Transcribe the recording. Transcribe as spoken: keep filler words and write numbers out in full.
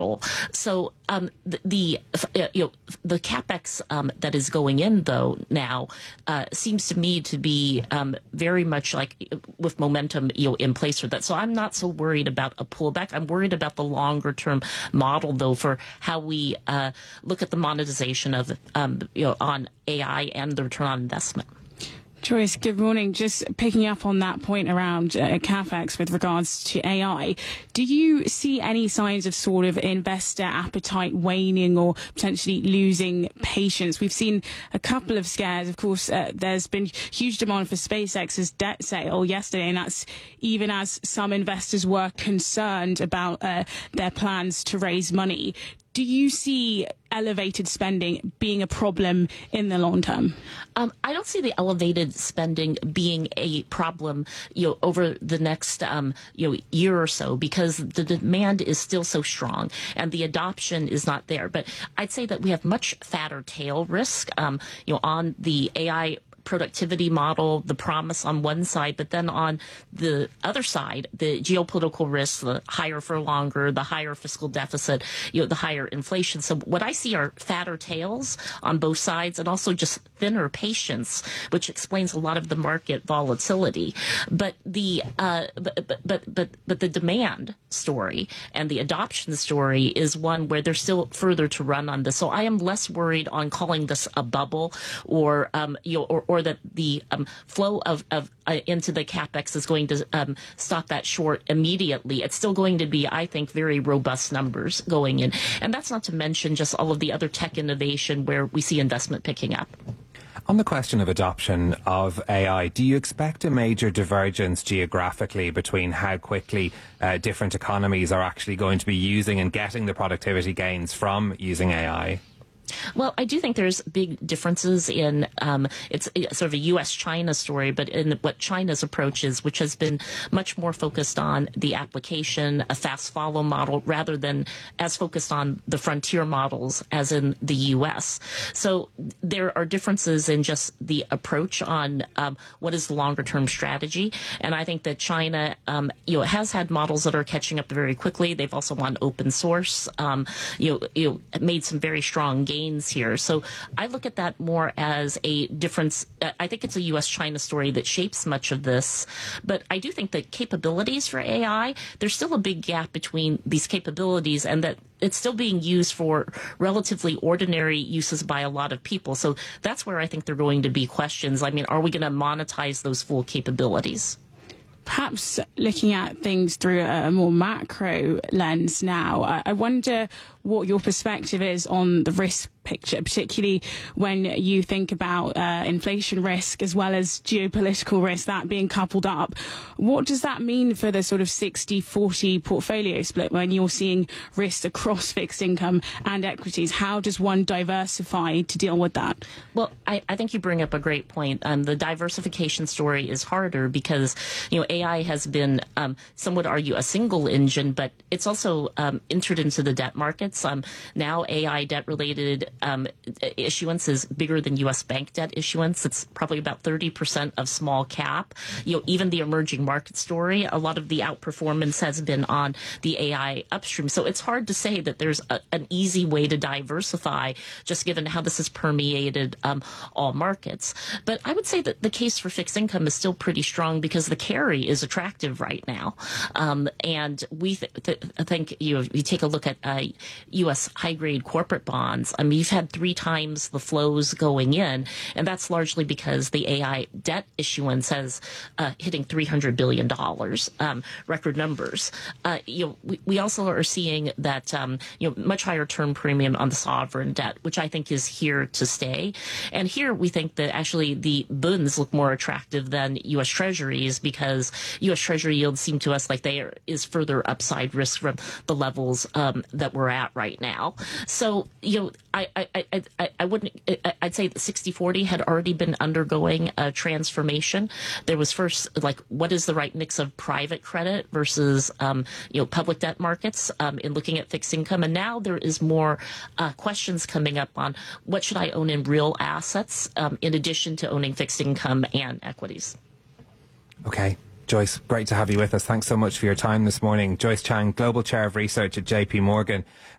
model. So um, the, the you know the capex um, that is going in though now uh, seems to me to be um, very much like with momentum you know in place for that. So I'm not so worried about a pullback. I'm worried about the longer term model though for how we uh, look at the monetization of um, you know on A I and the return on investment. Joyce, good morning. Just picking up on that point around uh, CapEx with regards to A I, do you see any signs of sort of investor appetite waning or potentially losing patience? We've seen a couple of scares. Of course, uh, there's been huge demand for SpaceX's debt sale yesterday, and that's even as some investors were concerned about uh, their plans to raise money. Do you see elevated spending being a problem in the long term? Um, I don't see the elevated spending being a problem, you know, over the next um, you know year or so because the demand is still so strong and the adoption is not there. But I'd say that we have much fatter tail risk, um, you know, on the A I productivity model, the promise on one side, but then on the other side, the geopolitical risks, the higher for longer, the higher fiscal deficit, you know, the higher inflation. So what I see are fatter tails on both sides and also just thinner patience, which explains a lot of the market volatility. But the uh, but, but but but but the demand story and the adoption story is one where there's still further to run on this. So I am less worried on calling this a bubble or um, you know, or, or that the um, flow of, of uh, into the capex is going to um, stop that short immediately. It's still going to be, I think, very robust numbers going in. And that's not to mention just all of the other tech innovation where we see investment picking up. On the question of adoption of A I, do you expect a major divergence geographically between how quickly uh, different economies are actually going to be using and getting the productivity gains from using A I? Well, I do think there's big differences in um, it's sort of a U S China story, but in what China's approach is, which has been much more focused on the application, a fast follow model, rather than as focused on the frontier models as in the U S. So there are differences in just the approach on um, what is the longer term strategy. And I think that China, um, you know, has had models that are catching up very quickly. They've also won open source, um, you know, you know, made some very strong gains here. So I look at that more as a difference. I think it's a U S China story that shapes much of this. But I do think that capabilities for A I, there's still a big gap between these capabilities and that it's still being used for relatively ordinary uses by a lot of people. So that's where I think there are going to be questions. I mean, are we going to monetize those full capabilities? Perhaps looking at things through a more macro lens now, I wonder what your perspective is on the risk picture, particularly when you think about uh, inflation risk as well as geopolitical risk, that being coupled up. What does that mean for the sort of sixty forty portfolio split when you're seeing risks across fixed income and equities? How does one diversify to deal with that? Well, I, I think you bring up a great point. Um, the diversification story is harder because, you know, A I has been, um, some would argue, a single engine, but it's also um, entered into the debt markets. Um, now A I debt-related um, issuance is bigger than U S bank debt issuance. It's probably about thirty percent of small cap. You know, even the emerging market story, a lot of the outperformance has been on the A I upstream. So it's hard to say that there's a, an easy way to diversify, just given how this has permeated um, all markets. But I would say that the case for fixed income is still pretty strong because the carry is attractive right now. Um, and we th- th- think, you know, you take a look at uh, U S high-grade corporate bonds. I mean, you've had three times the flows going in, and that's largely because the A I debt issuance has uh, hitting three hundred billion dollars, um, record numbers. Uh, you know, we, we also are seeing that, um, you know, much higher term premium on the sovereign debt, which I think is here to stay. And here we think that actually the bunds look more attractive than U S Treasuries because U S Treasury yields seem to us like there is further upside risk from the levels um, that we're at right now. So, you know, I, I, I, I, I wouldn't, I'd say that sixty forty had already been undergoing a transformation. There was first, like, what is the right mix of private credit versus, um, you know, public debt markets um, in looking at fixed income. And now there is more uh, questions coming up on what should I own in real assets um, in addition to owning fixed income and equities. Okay. Joyce, great to have you with us. Thanks so much for your time this morning. Joyce Chang, Global Chair of Research at J P Morgan.